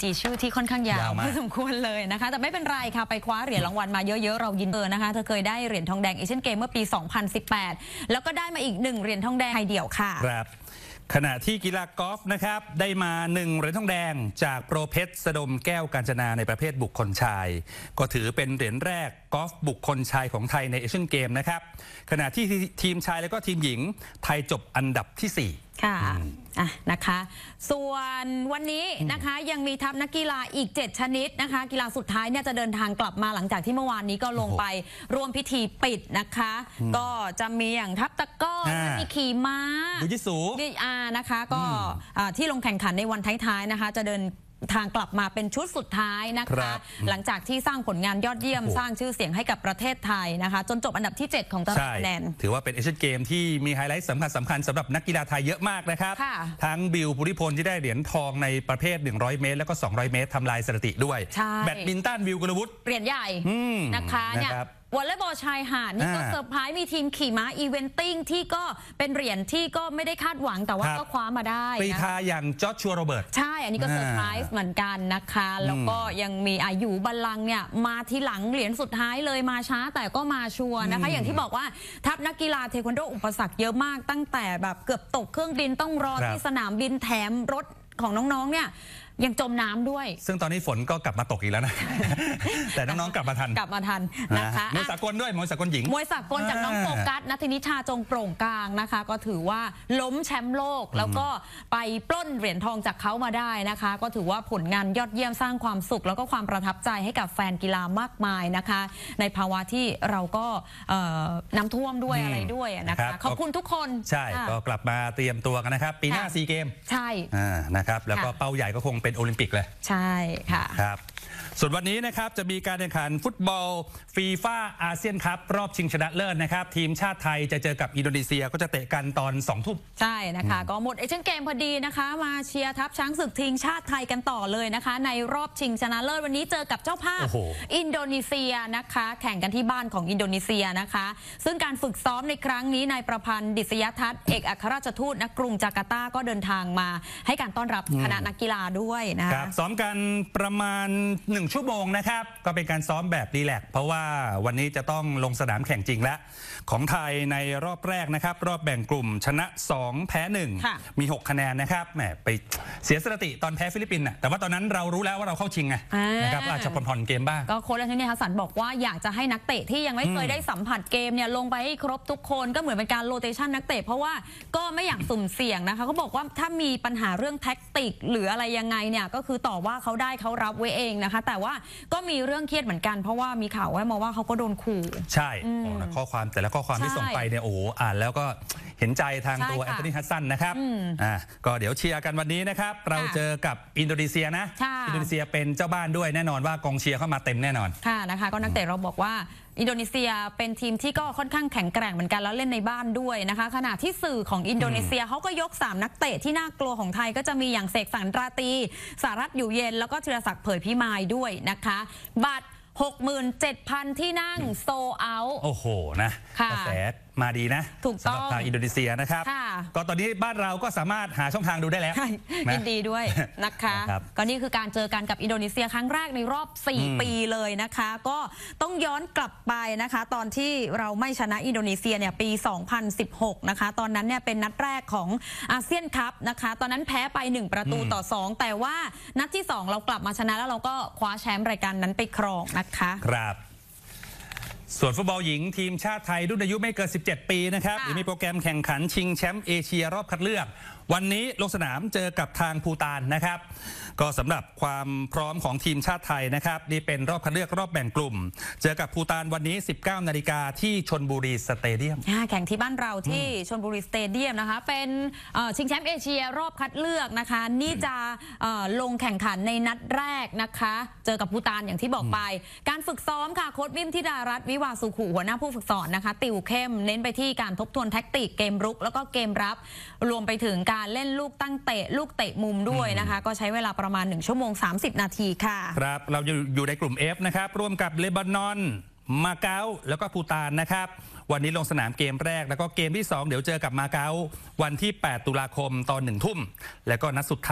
BMG ชื่อที่ค่อนข้างยาวพอสมควรเลยนะคะแต่ไม่เป็นไรค่ะไปคว้าเหรียญรางวัลมาเยอะๆเรายินดีนะคะเธอเคยได้เหรียญทองแดงเอเชียนเกมเมื่อปี 2018 แล้วก็ได้มาอีก1เหรียญทองแดงไทยเดี่ยวค่ะครับขณะที่กีฬากอล์ฟนะครับได้มา1เหรียญทองแดงจากโปรเพชรสดมแก้วกาญจนาในประเภทบุคคลชายก็ถือเป็นเหรียญแรกกอล์ฟบุคคลชายของไทยในเอเชียนเกมนะครับขณะที่ทีมชายและก็ทีมหญิงไทยจบอันดับที่4 ค่ะนะคะส่วนวันนี้นะคะยังมีทัพนักกีฬาอีก7ชนิดนะคะกีฬาสุดท้ายเนี่ยจะเดินทางกลับมาหลังจากที่เมื่อวานนี้ก็ลงไปร่วมพิธีปิดนะคะก็จะมีอย่างทัพตะก้อมีขี่ม้าบูจิสูนะคะก็ที่ลงแข่งขันในวันท้ายๆนะคะจะเดินทางกลับมาเป็นชุดสุดท้ายนะคะหลังจากที่สร้างผลงานยอดเยี่ยมสร้างชื่อเสียงให้กับประเทศไทยนะคะจนจบอันดับที่7ของตารางคะแนนถือว่าเป็นเอเชียนเกมที่มีไฮไลท์สำคัญสำหรับนักกีฬาไทยเยอะมากนะครับทั้งบิวภูริพลที่ได้เหรียญทองในประเภท100เมตรแล้วก็200เมตรทำลายสถิติด้วยแบดมินตันวิวกุลวุฒิเหรียญใหญ่นะคะเนี่ยวอลเลย์บอลชายหาดนี่ก็เซอร์ไพรส์มีทีมขี่ม้าอีเวนติ้งที่ก็เป็นเหรียญที่ก็ไม่ได้คาดหวังแต่ว่าก็คว้ามาได้ปีทาอย่างจอร์จชัวโรเบิร์ตใช่อันนี้ก็เซอร์ไพรส์เหมือนกันนะคะแล้วก็ยังมีอายุบัลลังก์เนี่ยมาทีหลังเหรียญสุดท้ายเลยมาช้าแต่ก็มาชัวร์นะคะอย่างที่บอกว่าทัพนักกีฬาเทควันโดอุปสรรคเยอะมากตั้งแต่แบบเกือบตกเครื่องบินต้องรอที่สนามบินแถมรถของน้องๆเนี่ยยังจมน้ำด้วยซึ่งตอนนี้ฝนก็กลับมาตกอีกแล้วนะ แต่น้องๆกลับมาทันนะคะมวยสากลด้วยมวยสากลหญิงมวยสากลจากน้องโฟกัสนัทนิชาจงโปร่งกลางนะคะก็ถือว่าล้มแชมป์โลกแล้วก็ไปปล้นเหรียญทองจากเขามาได้นะคะก็ถือว่าผลงานยอดเยี่ยมสร้างความสุขแล้วก็ความประทับใจให้กับแฟนกีฬามากมายนะคะในภาวะที่เราก็น้ำท่วมด้วยอะไรด้วยนะคะขอบคุณทุกคนใช่ก็กลับมาเตรียมตัวกันนะครับปีหน้าซีเกมใช่นะครับแล้วก็เป้าใหญ่ก็คงเป็นโอลิมปิกเลยใช่ค่ะครับส่วนวันนี้นะครับจะมีการแข่งขันฟุตบอลฟีฟ่าอาเซียนคัพรอบชิงชนะเลิศนะครับทีมชาติไทยจะเจอกับอินโดนีเซียก็จะเตะกันตอน20:00 นใช่นะคะก็หมดเอเชียนเกมพอดีนะคะมาเชียร์ทัพช้างศึกทีมชาติไทยกันต่อเลยนะคะในรอบชิงชนะเลิศวันนี้เจอกับเจ้าภาพอินโดนีเซียนะคะแข่งกันที่บ้านของอินโดนีเซียนะคะซึ่งการฝึกซ้อมในครั้งนี้นายประพันธ์ดิษยทัศน์เอกอัครราชทูตณกรุงจาการ์ตาก็เดินทางมาให้การต้อนรับคณะนักกีฬาด้วยนะครับซ้อมกันประมาณ1 ชั่วโมงนะครับก็เป็นการซ้อมแบบรีแลกซ์เพราะว่าวันนี้จะต้องลงสนามแข่งจริงแล้วของไทยในรอบแรกนะครับรอบแบ่งกลุ่มชนะ2แพ้1มี6คะแนนนะครับแหมไปเสียสถิติตอนแพ้ฟิลิปปินส์แต่ว่าตอนนั้นเรารู้แล้วว่าเราเข้าชิงไงนะครับอาจจะผ่อนเกมบ้างก็โค้ชอันนี้ฮัสสันบอกว่าอยากจะให้นักเตะที่ยังไม่เคยได้สัมผัสเกมเนี่ยลงไปให้ครบทุกคนก็เหมือนเป็นการโรเตชันนักเตะเพราะว่าก็ไม่อยากสุ่มเสี่ยงนะคะเขาบอกว่าถ้ามีปัญหาเรื่องแท็กติกหรืออะไรยังไงเนี่ยก็คือต่อว่าเขาได้เขารับไว้เองนะคะแต่ว่าก็มีเรื่องเครียดเหมือนกันเพราะว่ามีข่าวว่ามาว่าเขาก็โดนขู่ใช่ข้อความแต่ละข้อความที่ส่งไปเนี่ยโอ้อ่านแล้วก็เห็นใจทางตัวแอนโทนีฮัสซันนะครับก็เดี๋ยวเชียร์กันวันนี้นะครับเราเจอกับอินโดนีเซียนะอินโดนีเซียเป็นเจ้าบ้านด้วยแน่นอนว่ากองเชียร์เข้ามาเต็มแน่นอนค่ะนะคะก็นักเตะเราบอกว่าอินโดนีเซียเป็นทีมที่ก็ค่อนข้างแข็งแกร่งเหมือนกันแล้วเล่นในบ้านด้วยนะคะขณะที่สื่อของอินโดนีเซียเขาก็ยก3นักเตะที่น่ากลัวของไทยก็จะมีอย่างเสกสรรราตรีสารัตน์อยู่เย็นแล้วก็ธีรศักดิ์เผยพิมายด้วยนะคะบัตร67,000 ที่นั่งโซเอาท์โอ้โหนะกระแสมาดีนะถูกต้องสำหรับทางอินโดนีเซียนะครับก็ตอนนี้บ้านเราก็สามารถหาช่องทางดูได้แล้วยินดีด้วยนะคะก็นี่คือการเจอกันกับอินโดนีเซียครั้งแรกในรอบ4 ปีเลยนะคะก็ต้องย้อนกลับไปนะคะตอนที่เราไม่ชนะอินโดนีเซียเนี่ยปี 2016 นะคะตอนนั้นเนี่ยเป็นนัดแรกของอาเซียนคัพนะคะตอนนั้นแพ้ไป1-2แต่ว่านัดที่2เรากลับมาชนะแล้วเราก็คว้าแชมป์รายการนั้นไปครองนะคะครับส่วนฟุตบอลหญิงทีมชาติไทยรุ่นอายุไม่เกิน17 ปีนะครับยังมีโปรแกรมแข่งขันชิงแชมป์เอเชียรอบคัดเลือกวันนี้ลงสนามเจอกับทางภูฏานนะครับก็สำหรับความพร้อมของทีมชาติไทยนะครับนี่เป็นรอบคัดเลือกรอบแบ่งกลุ่มเจอกับภูฏานวันนี้ 19 นาฬิกาที่ชลบุรีสเตเดียมแข่งที่บ้านเราที่ชลบุรีสเตเดียมนะคะเป็นชิงแชมป์เอเชียรอบคัดเลือกนะคะนี่จะลงแข่งขันในนัดแรกนะคะเจอกับภูฏานอย่างที่บอกไปการฝึกซ้อมค่ะโค้ชมิมธิดารัตน์วิวาสุขุหัวหน้าผู้ฝึกสอนนะคะติวเข้มเน้นไปที่การทบทวนแท็กติกเกมรุกแล้วก็เกมรับรวมไปถึงการเล่นลูกตั้งเตะลูกเตะมุมด้วยนะคะก็ใช้เวลาประมาณ1 ชั่วโมง 30 นาทีค่ะครับเราอยู่ในกลุ่ม F นะครับร่วมกับเลบานอนมาเก๊าแล้วก็ภูฏานนะครับวันนี้ลงสนามเกมแรกแล้วก็เกมที่2เดี๋ยวเจอกับมาเก๊าวันที่8 ตุลาคมตอน 1 ทุ่มแล้วก็นัดสุดท้าย